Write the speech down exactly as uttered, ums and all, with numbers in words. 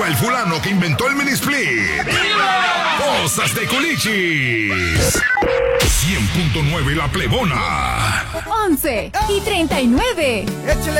¡Viva el fulano que inventó el mini split! ¡Viva! ¡Cosas de Culichis! cien punto nueve La Plebona. once y treinta y nueve. Échale